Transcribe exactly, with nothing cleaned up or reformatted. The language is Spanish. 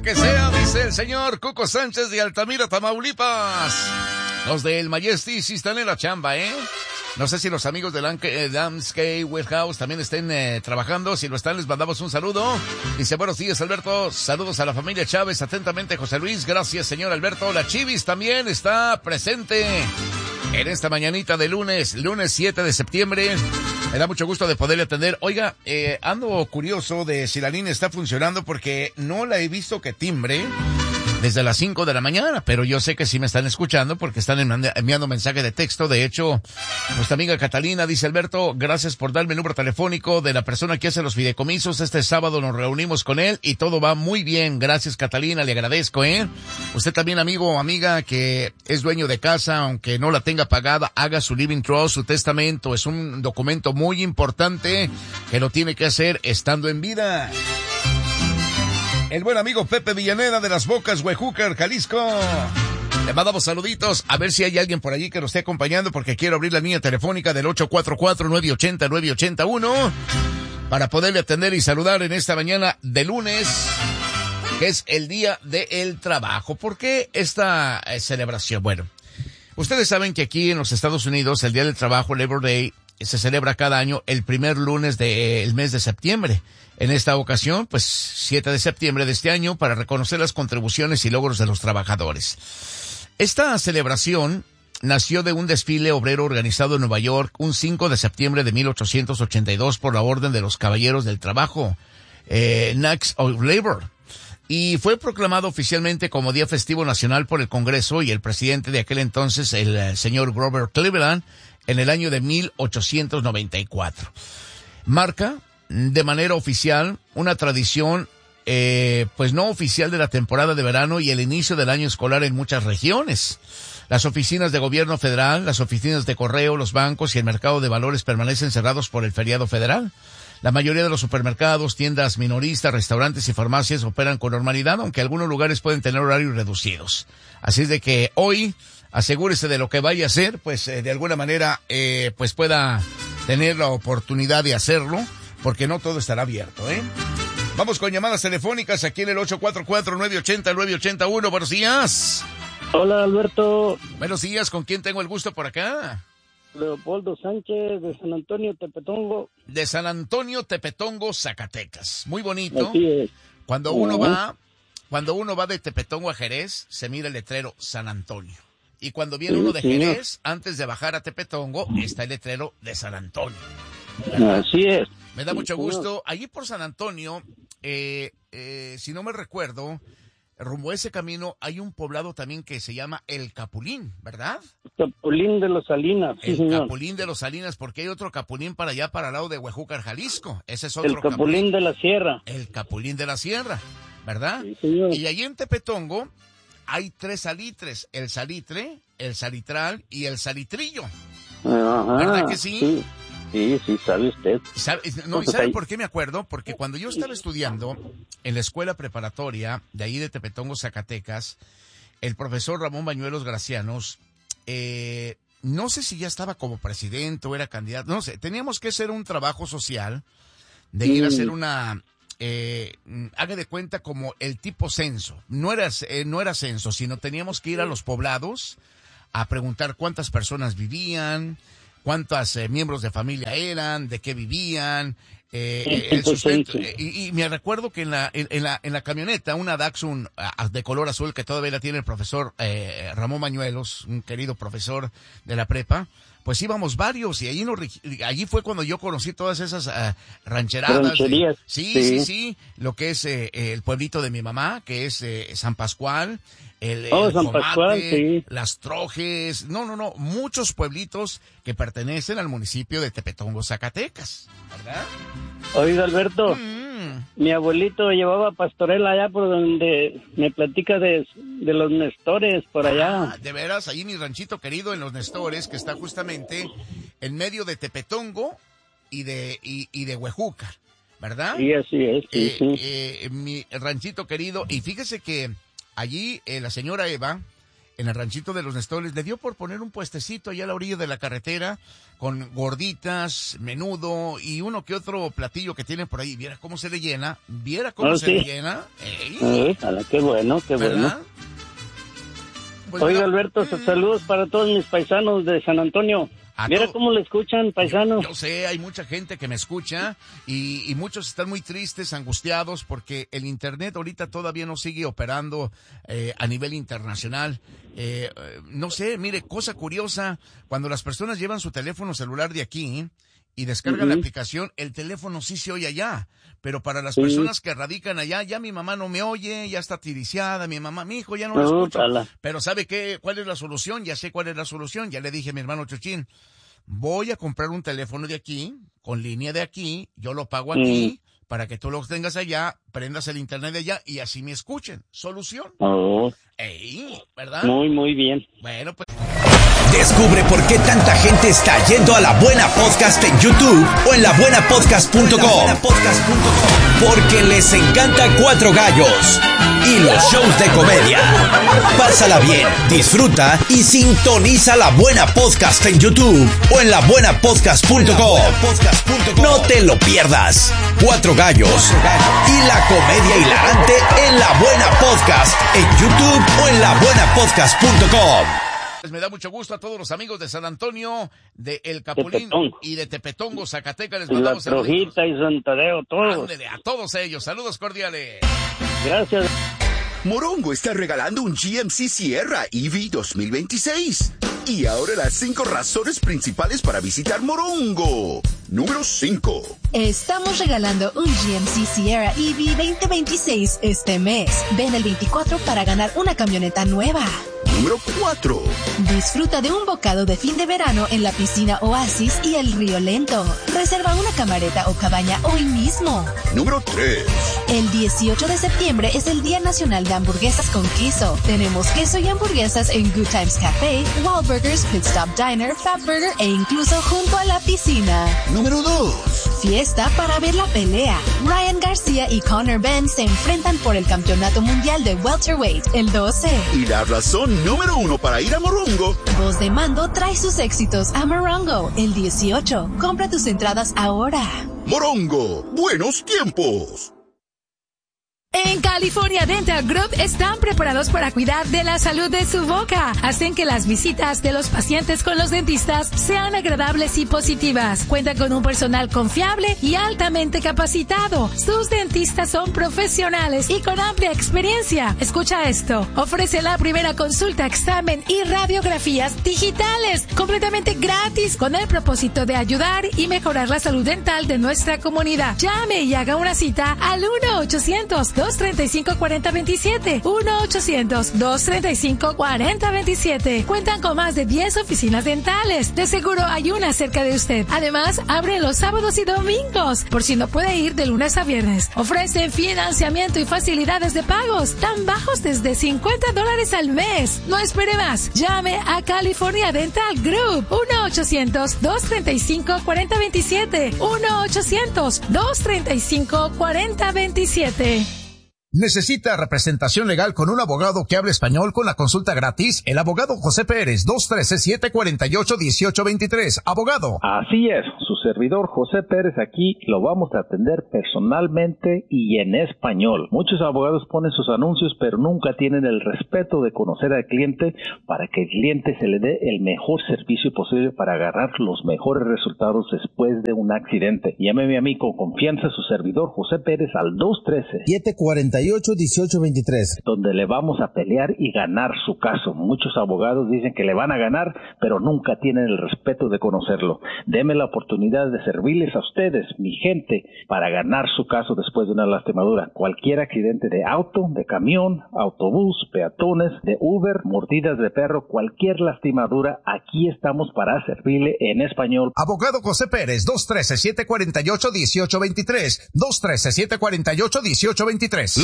quiera que sea, dice el señor Cuco Sánchez de Altamira, Tamaulipas. Los del Majesty sí están en la chamba, ¿eh? No sé si los amigos de Landscape Warehouse también estén eh, trabajando. Si lo están, les mandamos un saludo. Dice, buenos días, Alberto. Saludos a la familia Chávez. Atentamente, José Luis. Gracias, señor Alberto. La Chivis también está presente en esta mañanita de lunes, lunes siete de septiembre. Me da mucho gusto de poderle atender. Oiga, eh, ando curioso de si la línea está funcionando porque no la he visto que timbre desde las cinco de la mañana, pero yo sé que sí me están escuchando porque están enviando mensaje de texto. De hecho, nuestra amiga Catalina dice, Alberto, gracias por darme el número telefónico de la persona que hace los fideicomisos. Este sábado nos reunimos con él y todo va muy bien. Gracias, Catalina, le agradezco, ¿eh? Usted también, amigo o amiga que es dueño de casa, aunque no la tenga pagada, haga su living trust, su testamento. Es un documento muy importante que lo tiene que hacer estando en vida. El buen amigo Pepe Villaneda de Las Bocas, Huejúcar, Jalisco. Le mandamos saluditos. A ver si hay alguien por allí que nos esté acompañando porque quiero abrir la línea telefónica del ocho cuatro cuatro, nueve ocho cero, nueve ocho uno para poderle atender y saludar en esta mañana de lunes, que es el Día del Trabajo. ¿Por qué esta eh, celebración? Bueno, ustedes saben que aquí en los Estados Unidos el Día del Trabajo, Labor Day, se celebra cada año el primer lunes del eh, mes de septiembre. En esta ocasión, pues, siete de septiembre de este año, para reconocer las contribuciones y logros de los trabajadores. Esta celebración nació de un desfile obrero organizado en Nueva York un cinco de septiembre de mil ochocientos ochenta y dos por la Orden de los Caballeros del Trabajo, eh, Knights of Labor, y fue proclamado oficialmente como Día Festivo Nacional por el Congreso y el presidente de aquel entonces, el, el señor Grover Cleveland, en el año de mil ochocientos noventa y cuatro. Marca de manera oficial una tradición, eh, pues no oficial de la temporada de verano y el inicio del año escolar en muchas regiones. Las oficinas de gobierno federal, las oficinas de correo, los bancos y el mercado de valores permanecen cerrados por el feriado federal. La mayoría de los supermercados, tiendas minoristas, restaurantes y farmacias operan con normalidad, aunque algunos lugares pueden tener horarios reducidos. Así es de que hoy, asegúrese de lo que vaya a hacer, pues eh, de alguna manera, eh, pues pueda tener la oportunidad de hacerlo, porque no todo estará abierto, ¿eh? Vamos con llamadas telefónicas aquí en el ocho cuatro cuatro, nueve ocho cero, nueve ocho uno. Buenos días. Hola, Alberto. Buenos días, ¿con quién tengo el gusto por acá? Leopoldo Sánchez, de San Antonio, Tepetongo. De San Antonio, Tepetongo, Zacatecas. Muy bonito. Así es. Cuando uno va, cuando uno va de Tepetongo a Jerez, se mira el letrero San Antonio. Y cuando viene Sí, uno de señor. Jerez, antes de bajar a Tepetongo, está el letrero de San Antonio. Así es. Me da mucho Sí, señor. gusto. Allí por San Antonio, eh, eh, si no me recuerdo, rumbo a ese camino hay un poblado también que se llama El Capulín, ¿verdad? Capulín de los Salinas, sí, El señor. Capulín de los Salinas, porque hay otro Capulín para allá, para el lado de Huejúcar, Jalisco. Ese es otro El Capulín de la Sierra. El Capulín de la Sierra, ¿verdad? Sí, señor. Y allí en Tepetongo hay tres salitres, el salitre, el salitral y el salitrillo. Ajá, ¿Verdad que sí? Sí, sí, sí, sabe usted. ¿Sabe, no, ¿y Pues sabe ahí- por qué me acuerdo? Porque cuando yo estaba estudiando en la escuela preparatoria de ahí de Tepetongo, Zacatecas, el profesor Ramón Bañuelos Gracianos, eh, no sé si ya estaba como presidente o era candidato, no sé, teníamos que hacer un trabajo social de ir a hacer una, eh, haga de cuenta como el tipo censo. No era, eh, no era censo, sino teníamos que ir a los poblados a preguntar cuántas personas vivían, cuántos eh, miembros de familia eran, de qué vivían, eh, eh, el sustento. Eh, y, y me recuerdo que en la, en, en la, en la camioneta, una Datsun ah, de color azul que todavía la tiene el profesor eh, Ramón Bañuelos, un querido profesor de la prepa, pues íbamos varios y allí, nos, allí fue cuando yo conocí todas esas uh, rancheradas. Rancherías. De, sí, Sí. sí, sí, lo que es eh, el pueblito de mi mamá, que es eh, San Pascual. El, Oh, el San Comate, Pascual, sí. Las Trojes, no, no, no, muchos pueblitos que pertenecen al municipio de Tepetongo, Zacatecas, ¿verdad? Oiga, Alberto, Mm. mi abuelito llevaba pastorela allá por donde me platica de, de los Nestores, por allá. Ah, de veras, ahí mi ranchito querido en Los Nestores, que está justamente en medio de Tepetongo y de, y, y de Huejúcar, ¿verdad? Sí, así es, sí, Eh, sí. eh, mi ranchito querido, y fíjese que allí eh, la señora Eva en el ranchito de los Nestores, le dio por poner un puestecito allá a la orilla de la carretera con gorditas, menudo y uno que otro platillo que tienen por ahí. Viera cómo se le llena, viera cómo Oh, se sí. le llena. ¡Ey! Eh, ala, qué bueno, qué ¿Verdad? bueno. Pues Oiga, mira, Alberto, mm, saludos para todos mis paisanos de San Antonio. a Mira to- cómo le escuchan, paisanos. Yo, yo sé, hay mucha gente que me escucha y, y muchos están muy tristes, angustiados, porque el Internet ahorita todavía no sigue operando eh, a nivel internacional. Eh, eh, no sé, mire, cosa curiosa, cuando las personas llevan su teléfono celular de aquí y descargan la Ujú. aplicación, el teléfono sí se oye allá, pero para las Sí. personas que radican allá, ya mi mamá no me oye, ya está tiriciada, mi mamá, mi hijo ya no lo No, escucho. ala. Pero ¿sabe qué? ¿Cuál es la solución? Ya sé cuál es la solución, ya le dije a mi hermano Chuchín, voy a comprar un teléfono de aquí, con línea de aquí, yo lo pago aquí, Mm. para que tú lo tengas allá, prendas el internet de allá y así me escuchen. Solución. Oh, Ey, ¿verdad? muy, muy bien. Bueno, pues Descubre por qué tanta gente está yendo a La Buena Podcast en YouTube o en la buena podcast punto com. Porque les encanta Cuatro Gallos y los shows de comedia. Pásala bien, disfruta y sintoniza La Buena Podcast en YouTube o en la buena podcast punto com. No te lo pierdas. Cuatro Gallos y la comedia hilarante en La Buena Podcast en YouTube o en la buena podcast punto com. me da mucho gusto a todos los amigos de San Antonio, de El Capulín Tepetongo. y de Tepetongo, Zacatecas. Les Y la mandamos saludos. Trojita y Santadeo, todos. Ándele, a todos ellos. Saludos cordiales. Gracias. Morongo está regalando un G M C Sierra E V dos mil veintiséis. Y ahora las cinco razones principales para visitar Morongo. Número cinco. Estamos regalando un G M C Sierra E V veinte veintiséis este mes. Ven el veinticuatro para ganar una camioneta nueva. Número cuatro. Disfruta de un bocado de fin de verano en la piscina Oasis y el Río Lento. Reserva una camareta o cabaña hoy mismo. Número tres. El dieciocho de septiembre es el Día Nacional de Hamburguesas con Queso. Tenemos queso y hamburguesas en Good Times Café, Wahlburgers, Pit Stop Diner, Fat Burger e incluso junto a la piscina. Número dos. Fiesta para ver la pelea. Ryan García y Conor Benn se enfrentan por el Campeonato Mundial de Welterweight el doce. Y la razón número uno para ir a Morongo. Voz de Mando trae sus éxitos a Morongo el dieciocho. Compra tus entradas ahora. Morongo, buenos tiempos. En California Dental Group están preparados para cuidar de la salud de su boca. Hacen que las visitas de los pacientes con los dentistas sean agradables y positivas. Cuentan con un personal confiable y altamente capacitado. Sus dentistas son profesionales y con amplia experiencia. Escucha esto. Ofrece la primera consulta, examen y radiografías digitales completamente gratis con el propósito de ayudar y mejorar la salud dental de nuestra comunidad. Llame y haga una cita al uno ochocientos, dos treinta y cinco, cuarenta veintisiete. uno ochocientos, dos treinta y cinco, cuarenta veintisiete. Cuentan con más de diez oficinas dentales. De seguro hay una cerca de usted. Además, abren los sábados y domingos, por si no puede ir de lunes a viernes. Ofrecen financiamiento y facilidades de pagos tan bajos desde cincuenta dólares al mes. No espere más. Llame a California Dental Group. uno ochocientos, dos treinta y cinco, cuarenta veintisiete. uno ochocientos, dos treinta y cinco, cuarenta veintisiete. ¿Necesita representación legal con un abogado que hable español con la consulta gratis? El abogado José Pérez, dos uno tres, siete cuatro ocho, uno ocho dos tres. Abogado. Así es, su servidor José Pérez aquí lo vamos a atender personalmente y en español. Muchos abogados ponen sus anuncios pero nunca tienen el respeto de conocer al cliente para que el cliente se le dé el mejor servicio posible para agarrar los mejores resultados después de un accidente. Llámeme a mí con confianza, su servidor José Pérez al dos uno tres, siete cuatro ocho, uno ocho dos tres. donde le vamos a pelear y ganar su caso. Muchos abogados dicen que le van a ganar, pero nunca tienen el respeto de conocerlo. Deme la oportunidad de servirles a ustedes, mi gente, para ganar su caso después de una lastimadura. Cualquier accidente de auto, de camión, autobús, peatones, de Uber, mordidas de perro, cualquier lastimadura, aquí estamos para servirle en español. Abogado José Pérez, dos uno tres, siete cuatro ocho, uno ocho dos tres. dos uno tres, siete cuatro ocho, uno ocho dos tres.